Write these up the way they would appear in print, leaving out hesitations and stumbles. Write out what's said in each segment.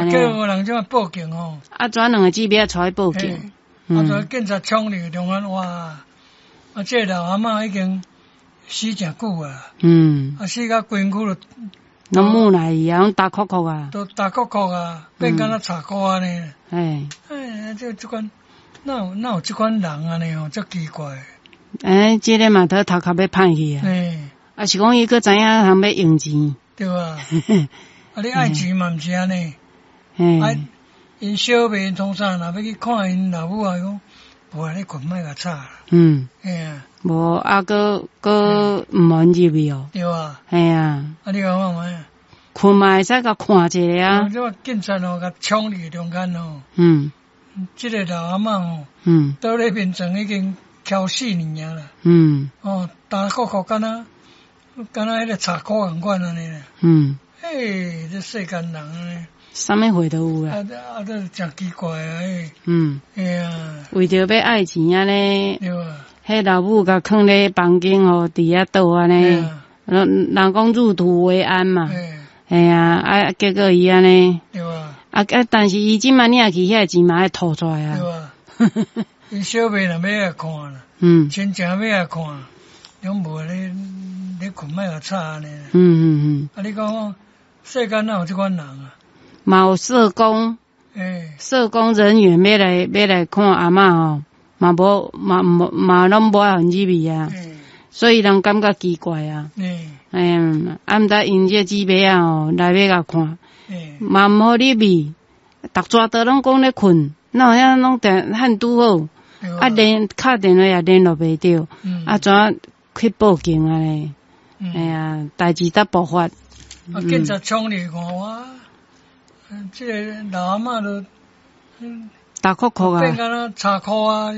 叫人怎报警哦？ 啊，转2个姊妹出来报警。 啊，警察冲入中间，哇！这老阿嬷已经死真久啊。死到规躯了。 拢木乃伊啊，拢大壳壳啊。 都大壳壳啊，变敢若茶壳安尼。这款，哪有这款人安尼哦？足奇怪。 这个嘛，头壳要歹去啊。啊，是讲伊个知影通要用钱。对啊。你爱钱嘛，毋是安尼。因小妹通常若要去看因老母啊，讲无安尼困莫甲吵。无啊，搁毋愿入去哦。 对啊。 系啊。 你讲看卖。 困嘛会使甲看一下啊。 这警察哦，甲冲入中间哦。这个老阿嬷哦。倒咧面前已经翘4年啊啦。大壳壳敢若迄个茶壳共款安尼啦。这世间人安尼。 啥物货都有啊。 这真奇怪啊！ 为着要爱钱安尼。对啊。迄老母甲囥咧房间吼，伫遐倒安尼。人讲入土为安嘛。结果伊安尼。对啊。但是伊即摆领去遐钱嘛爱吐出来啊。对啊。 因小妹若要来看啦。亲情要来看，拢无咧困莫甲吵安尼。你讲世间哪有这款人啊？ 嘛有社工。社工人员要来看阿嬷吼，嘛拢无互入去啊。所以人感觉奇怪啊。毋知因这姊妹啊吼来要甲看，嘛毋好入去，逐抓都拢讲咧困，哪有遐拢喊拄好，敲电话也联络袂着，怎去报警啊咧？代志才爆发。 警察冲入看哇，这个老阿嬷都大壳壳啊， 变敢若茶壳啊。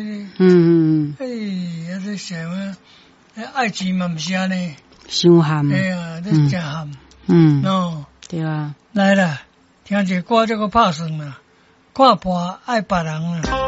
这什么？爱钱嘛毋是安尼。 伤咸。 这真咸。 对啊。 来啦，听一个歌，这个拍算啦，看破爱别人啦。